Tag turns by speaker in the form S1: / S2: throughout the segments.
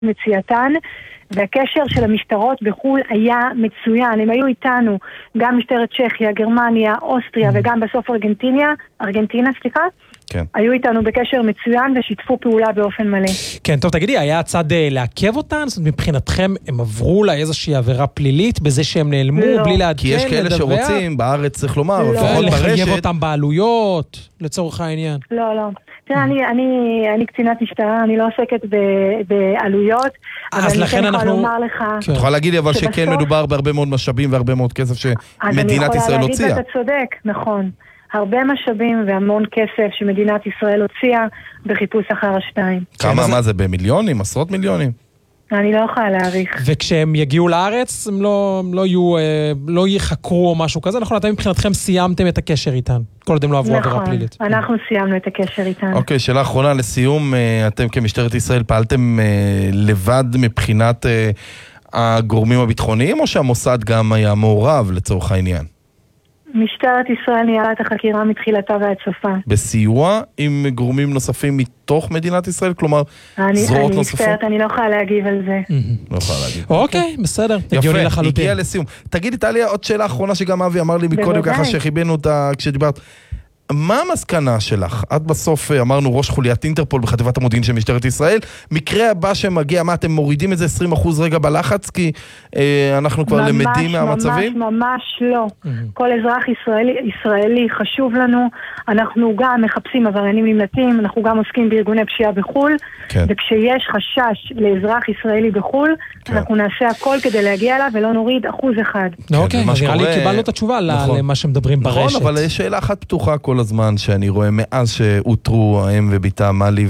S1: מציאתן, והקשר של המשטרות בחול היה מצוין. הם היו איתנו, גם משטרת צ'כיה, גרמניה, אוסטריה וגם בסוף ארגנטינה,
S2: כן.
S1: היו איתנו בקשר מצוין ושיתפו פעולה באופן מלא.
S3: כן, טוב, תגידי, היה הצד לעכב אותן? זאת אומרת, מבחינתכם הם עברו לה איזושהי עבירה פלילית בזה שהם נעלמו בלי לעדכן,
S2: כי יש כאלה שרוצים, בארץ צריך לומר, לפחות ברשת.
S3: לחייב אותם בעלויות, לצורך העניין.
S1: לא. תראה, אני קצינת משטרה, אני לא עוסקת בעלויות,
S3: אז לכן אנחנו...
S2: את יכולה להגיד לי אבל שכן מדובר בהרבה מאוד משאבים והרבה מאוד כסף שמדינת ישראל הוציאה.
S1: אתה צודק, נכון. הרבה משאבים והמון כסף שמדינת ישראל הוציאה בחיפוש אחר השתיים.
S2: כמה, מה זה, במיליונים, עשרות מיליונים?
S1: אני לא יכולה להעריך.
S3: וכשהם יגיעו לארץ, הם לא יחקרו או משהו כזה, נכון? אתם מבחינתכם סיימתם את הקשר איתן, כל עוד הם לא עברו עבירה פלילית.
S1: נכון, אנחנו סיימנו את הקשר איתן.
S2: אוקיי, שאלה אחרונה לסיום, אתם כמשטרת ישראל פעלתם לבד מבחינת הגורמים הביטחוניים, או שהמוסד גם היה מעורב לצורך העניין?
S1: משטרת ישראל ניהלה את החקירה מתחילתה ועד סופה.
S2: בסיוע עם גורמים נוספים מתוך מדינת ישראל? כלומר, זרועות נוספות?
S1: אני לא יכולה להגיב על זה.
S2: לא יכולה להגיב.
S3: אוקיי, בסדר.
S2: יפה, הגיע לסיום. תגידי, טליה, עוד שאלה אחרונה שגם אבי אמר לי מקודם, ככה שחיבנו אותה כשדיברת. מה המסקנה שלך? את בסוף אמרנו ראש חוליית אינטרפול בחטיבת המודיעין של משטרת ישראל. מקרה הבא שמגיע, מה אתם מורידים את זה 20% רגע בלחץ? כי אנחנו כבר למדים מהמצבים?
S1: ממש לא. כל אזרח ישראלי חשוב לנו. אנחנו גם מחפשים עבריינים נמלטים, אנחנו גם עוסקים בארגוני פשיעה בחול, וכשיש חשש לאזרח ישראלי בחול, אנחנו נעשה הכל כדי להגיע אליו ולא נוריד 1%.
S3: אוקיי, נראה לי קיבלנו את התשובה למה שמדברים ברשת.
S2: נכון, אבל יש שאלה אחת פתוחה כל הזמן שאני רואה מאז שאותרו האם וביתה מלי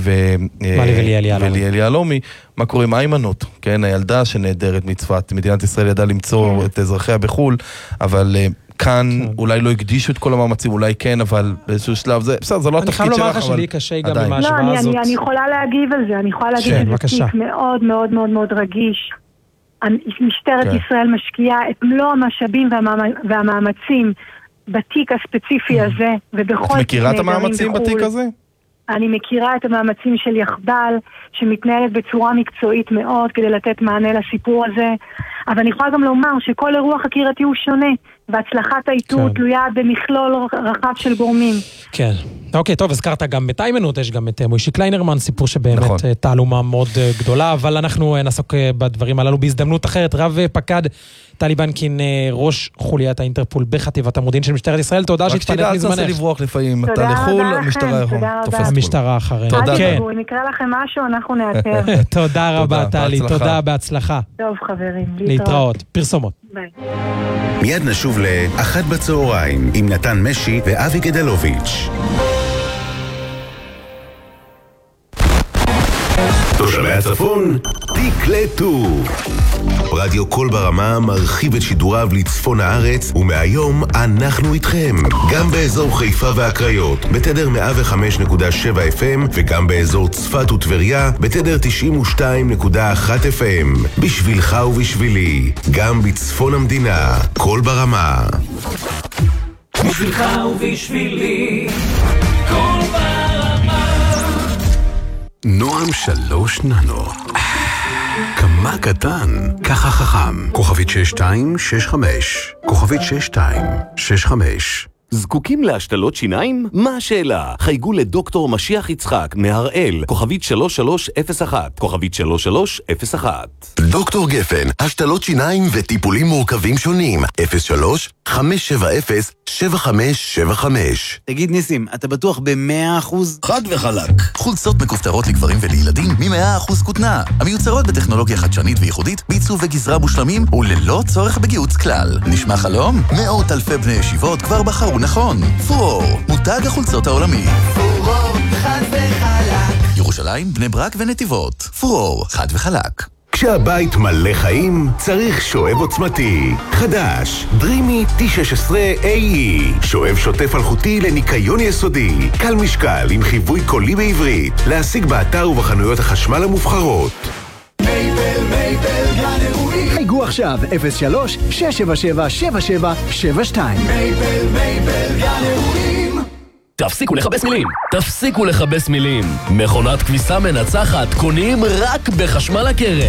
S2: וליאל יהלומי, מה קורה עם האימנות, כן, הילדה שנהדרת מצפת, מדינת ישראל ידעה למצוא את אזרחיה בחול, אבל כאן אולי לא הקדישו את כל המאמצים, אולי כן, אבל באיזשהו שלב זה לא התפקיד שלך,
S3: אני חייב לומר לך שלי קשה גם עם ההשוואה הזאת.
S1: אני יכולה להגיב על זה, אני יכולה להגיד שזה תיק מאוד מאוד מאוד מאוד רגיש. משטרת ישראל משקיעה את מלוא המשאבים והמאמצים בתיק הספציפי הזה, ובכל...
S2: את מכירה את המאמצים בתיק הזה?
S1: אני מכירה את המאמצים של יחבל, שמתנהלת בצורה מקצועית מאוד כדי לתת מענה לסיפור הזה, אבל אני יכולה גם לומר שכל אירוע חקירתי הוא שונה, והצלחת האיתור תלויה במכלול רחב של גורמים.
S3: כן. אוקיי, טוב, הזכרת גם את איימנות, יש גם את מוישי קליינרמן, סיפור שבאמת תעלומה מאוד גדולה, אבל אנחנו נעסוק בדברים הללו בהזדמנות אחרת. רב פקד טלי בנקין, ראש חוליית האינטרפול בחטיבת המודיעין של משטרת ישראל, תודה שהתפנית מזמנך.
S2: רק שתדע, לברוח לפעמים, אתה לחול,
S3: המשטרה אחרי.
S2: תודה.
S1: אם יקרה לכם משהו, אנחנו נאתר.
S3: תודה רבה, טלי, תודה, בהצלחה.
S1: טוב, חברים,
S3: להתראות. פרסומות.
S1: ביי.
S4: מיד נשוב לאחת בצהריים עם נתן משי ואבי גדלוביץ'. תושבי הצפון, תקלטו. רדיו קול ברמה מרחיב את שידוריו לצפון הארץ, ומהיום אנחנו איתכם. גם באזור חיפה והקריות, בתדר 105.7 FM, וגם באזור צפת וטבריה, בתדר 92.1 FM. בשבילך ובשבילי, גם בצפון המדינה, קול ברמה.
S5: בשבילך ובשבילי, קול ברמה.
S4: נועם 3 ננו. כמה קטן, ככה חכם. כוכבית 6265. כוכבית 6265.
S6: זקוקים להשתלות שיניים? מה השאלה? חייגו לדוקטור משיח יצחק מהראל, כוכבית 3301, כוכבית 3301.
S4: דוקטור גפן, השתלות שיניים וטיפולים מורכבים שונים. 03-570-7575.
S7: תגיד ניסים, אתה בטוח ב100%?
S8: חד וחלק. חולצות מכופתרות לגברים ולילדים מ100% כותנה. המיוצרות בטכנולוגיה חדשנית וייחודית, בעיצוב וגזרה מושלמים וללא צורך בגיוץ כלל. נשמע חלום? מאות אלפי בני ישיבות כבר בחרו נכון. פורור, מותג החולצות העולמי.
S5: פורור, חד וחלק.
S8: ירושלים, בני ברק ונתיבות. פורור, חד וחלק.
S4: כשהבית מלא חיים, צריך שואב עוצמתי. חדש, דרימי T16AE. שואב שוטף אלחוטי לניקיון יסודי. קל משקל עם חיווי קולי בעברית. להשיג באתר ובחנויות החשמל המובחרות.
S5: מייבל, גן אירועים.
S9: חייגו עכשיו, 03-677-7772.
S5: מייבל, גן אירועים.
S9: תפסיקו לחבש מילים. תפסיקו לחבש מילים. מכונת כביסה מנצחת קונים רק בחשמל הקרן.